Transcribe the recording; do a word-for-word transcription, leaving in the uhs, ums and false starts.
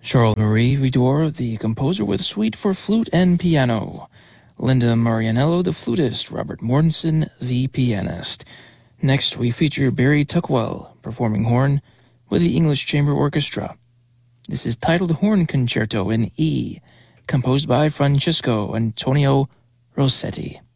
Charles-Marie Widor, the composer with Suite for Flute and Piano. Linda Marianello, the flutist. Robert Mortensen, the pianist. Next, we feature Barry Tuckwell, performing horn with the English Chamber Orchestra. This is titled Horn Concerto in E, composed by Francesco Antonio Rossetti.